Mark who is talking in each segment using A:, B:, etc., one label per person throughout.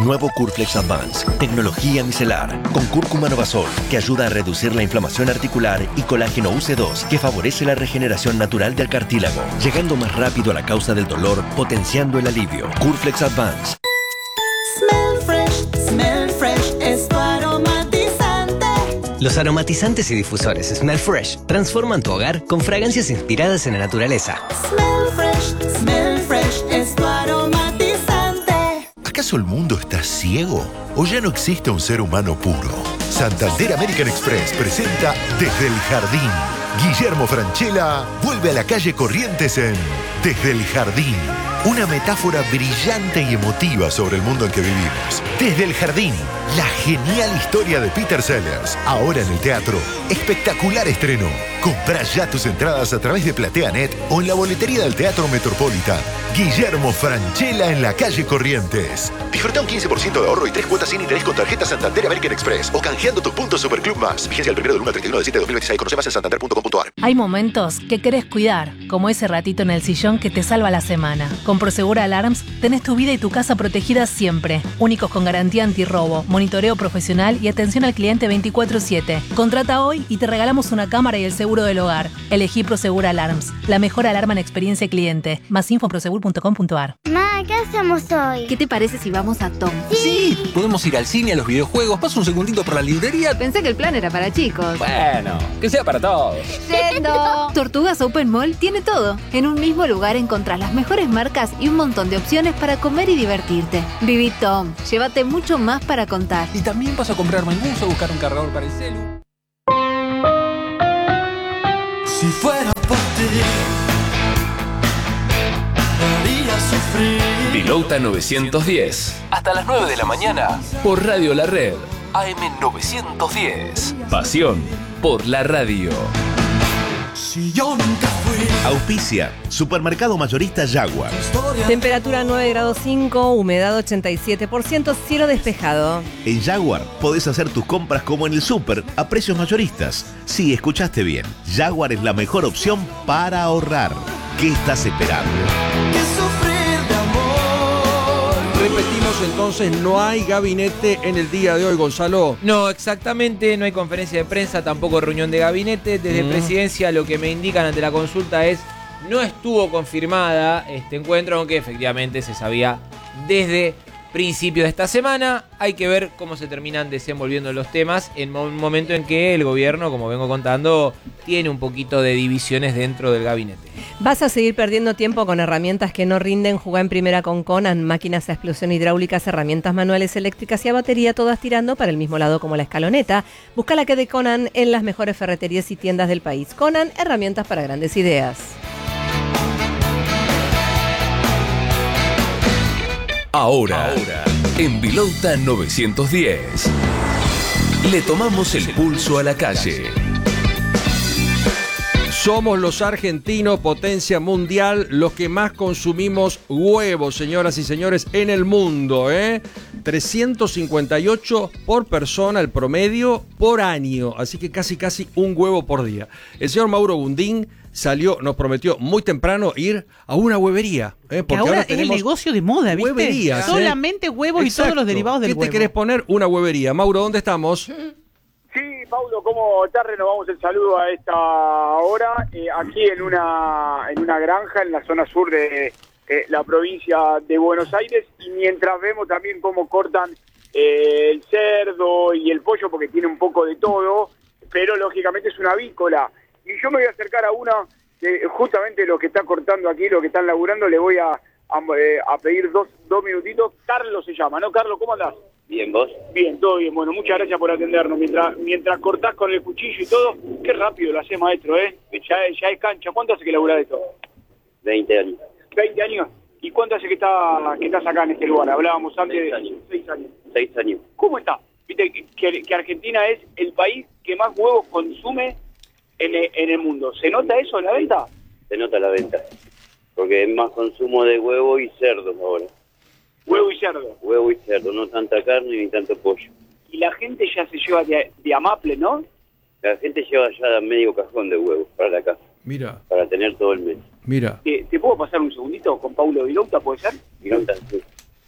A: Nuevo Curflex Advance, tecnología micelar, con cúrcuma Novasol, que ayuda a reducir la inflamación articular, y colágeno UC2, que favorece la regeneración natural del cartílago, llegando más rápido a la causa del dolor, potenciando el alivio. Curflex Advance.
B: Smell Fresh es tu aromatizante.
C: Los aromatizantes y difusores Smell Fresh transforman tu hogar con fragancias inspiradas en la naturaleza.
B: Smell Fresh es tu aromatizante.
D: ¿Acaso el mundo está ciego? ¿O ya no existe un ser humano puro? Santander American Express presenta Desde el Jardín. Guillermo Francella vuelve a la calle Corrientes en Desde el Jardín. Una metáfora brillante y emotiva sobre el mundo en que vivimos. Desde el Jardín, la genial historia de Peter Sellers. Ahora en el teatro. Espectacular estreno. Comprá ya tus entradas a través de PlateaNet o en la boletería del Teatro Metropolitan. Guillermo Francella en la calle Corrientes. Disfruta un 15% de ahorro y 3 cuotas sin interés con tarjeta Santander American Express o canjeando tus puntos Superclub Más. Vigencia del 1 del 1 al 31 de 7 de 2026. Conoce más en santander.com.ar.
E: Hay momentos que querés cuidar, como ese ratito en el sillón que te salva la semana. Con Prosegur Alarms tenés tu vida y tu casa protegidas siempre. Únicos con garantía antirrobo, monitoreo profesional y atención al cliente 24/7. Contrata hoy y te regalamos una cámara y el seguro del hogar. Elegí Prosegur Alarms, la mejor alarma en experiencia cliente. Más info en prosegur.com.ar.
F: Ma, ¿qué hacemos hoy?
G: ¿Qué te parece si vamos a Tom?
H: Sí, podemos ir al cine, a los videojuegos. Paso un segundito por la librería.
G: Pensé que el plan era para chicos.
H: Bueno, que sea para todos.
G: ¡Yendo! Tortugas Open Mall tiene todo. En un mismo lugar encontrás las mejores marcas y un montón de opciones para comer y divertirte. Viví Tom. Llévate mucho más para contar.
H: Y también vas a comprarme el bus o buscar un cargador para el celu.
B: Si fuera por ti, me haría sufrir.
I: Pilota 910. Hasta las 9 de la mañana. Por Radio La Red. AM 910. Pasión por la radio.
B: Si yo nunca fui.
A: Auspicia, Supermercado Mayorista Jaguar.
J: Temperatura 9 grados 5, humedad 87%, cielo despejado.
A: En Jaguar podés hacer tus compras como en el súper, a precios mayoristas. Sí, escuchaste bien. Jaguar es la mejor opción para ahorrar. ¿Qué estás esperando?
B: Que sufrir de amor.
K: Repetimos entonces, no hay gabinete en el día de hoy, Gonzalo.
L: No, exactamente, no hay conferencia de prensa, tampoco reunión de gabinete. Desde Presidencia lo que me indican ante la consulta es no estuvo confirmada este encuentro, aunque efectivamente se sabía desde principios de esta semana. Hay que ver cómo se terminan desenvolviendo los temas en un momento en que el gobierno, como vengo contando, tiene un poquito de divisiones dentro del gabinete.
J: Vas a seguir perdiendo tiempo con herramientas que no rinden. Jugá en primera con Conan, máquinas a explosión hidráulicas, herramientas manuales, eléctricas y a batería, todas tirando para el mismo lado como la escaloneta. Busca la que de Conan en las mejores ferreterías y tiendas del país. Conan, herramientas para grandes ideas.
I: Ahora, en Pilota 910, le tomamos el pulso a la calle.
K: Somos los argentinos, potencia mundial, los que más consumimos huevos, señoras y señores, en el mundo, 358 por persona el promedio por año, así que casi un huevo por día. El señor Mauro Gundín salió, nos prometió muy temprano ir a una huevería.
M: Porque ahora es el negocio de moda, ¿viste?
K: Hueverías,
M: solamente huevos. Exacto. Y todos los derivados del huevo.
K: ¿Qué te querés poner? Una huevería. Mauro, ¿dónde estamos?
N: Sí, Paulo, ¿cómo te renovamos el saludo a esta hora? Aquí en una granja en la zona sur de la provincia de Buenos Aires, y mientras vemos también cómo cortan el cerdo y el pollo, porque tiene un poco de todo, pero lógicamente es una avícola. Y yo me voy a acercar a una, justamente lo que está cortando aquí, lo que están laburando, le voy a pedir dos minutitos. Carlos se llama, ¿no? Carlos, ¿cómo andás?
O: Bien, ¿vos?
N: Bien, todo bien. Bueno, muchas gracias por atendernos. Mientras cortás con el cuchillo y todo, qué rápido lo hacés, maestro, ¿eh? Ya es cancha. ¿Cuánto hace que laburás esto?
O: 20 años.
N: 20 años. ¿Y cuánto hace que estás acá en este lugar? Hablábamos antes de 6 años.
O: 6 años.
N: ¿Cómo está? Viste que Argentina es el país que más huevos consume en el mundo. ¿Se nota eso en la venta?
O: Se nota la venta. Porque es más consumo de huevo y cerdo ahora.
N: Huevo y cerdo.
O: Huevo y cerdo, no tanta carne ni tanto pollo.
N: Y la gente ya se lleva de amaple, ¿no?
O: La gente lleva ya medio cajón de huevos para la casa.
K: Mira.
O: Para tener todo el mes.
K: Mira.
N: ¿Te puedo pasar un segundito con Paulo Vilouta, puede ser?
O: Vilouta, sí.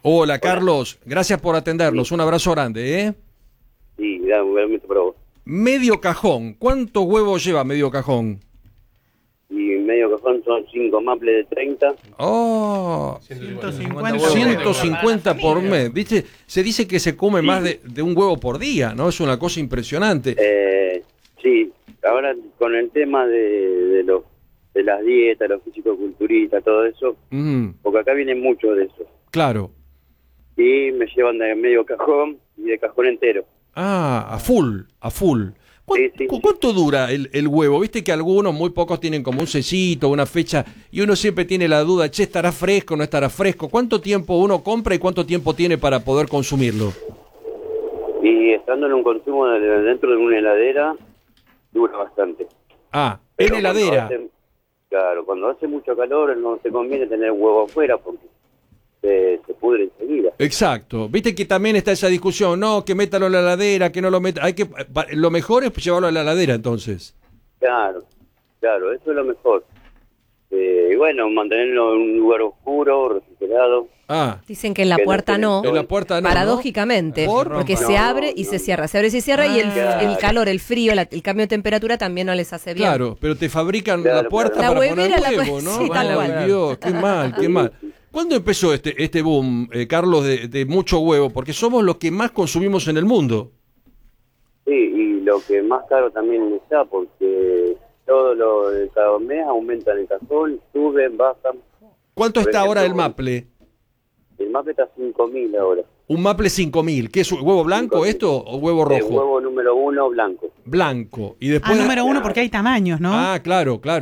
K: Hola, Carlos. Gracias por atendernos. Un abrazo grande, ¿eh?
O: Sí, realmente para vos.
K: Medio cajón. ¿Cuántos huevos lleva medio cajón?
O: Y medio cajón son 5 maples de 30.
K: Oh,
M: 150
K: 150 por mes. ¿Viste? Se dice que se come más de un huevo por día, ¿no? Es una cosa impresionante.
O: Sí, ahora con el tema de las dietas, los fisicoculturistas, todo eso, porque acá vienen muchos de eso.
K: Claro.
O: Y me llevan de medio cajón y de cajón entero.
K: Ah, a full. ¿Cuánto dura el huevo? Viste que algunos, muy pocos, tienen como un sellito, una fecha, y uno siempre tiene la duda, che, ¿estará fresco, no estará fresco? ¿Cuánto tiempo uno compra y cuánto tiempo tiene para poder consumirlo?
O: Y estando en un consumo dentro de una heladera, dura bastante.
K: Ah, en heladera.
O: Cuando hace mucho calor no te conviene tener huevo afuera porque se pudre enseguida.
K: Exacto. Viste que también está esa discusión, no, que métalo en la heladera, que no lo meta. Lo mejor es llevarlo a la heladera, entonces.
O: Claro, eso es lo mejor. Y bueno, mantenerlo en un lugar oscuro, refrigerado.
J: Dicen que en la puerta no.
K: En la puerta no.
J: Paradójicamente, porque se abre y se cierra. Se abre y se cierra y el calor, el frío, el cambio de temperatura también no les hace bien.
K: Claro, pero te fabrican la puerta para poner huevo, ¿no?
J: Sí, tal cual.
K: Dios, qué mal. ¿Cuándo empezó este boom, Carlos, de mucho huevo? Porque somos los que más consumimos en el mundo.
O: Sí, y lo que más caro también está, porque todo lo de cada mes aumentan el cajón, suben, bajan.
K: ¿Cuánto está ahora el maple?
O: El maple está 5.000 ahora.
K: Un maple 5.000. ¿Qué es huevo blanco 5.000. Esto o huevo rojo?
O: El huevo número 1 blanco.
K: Blanco. Y después
M: número 1 porque hay tamaños, ¿no?
K: Claro.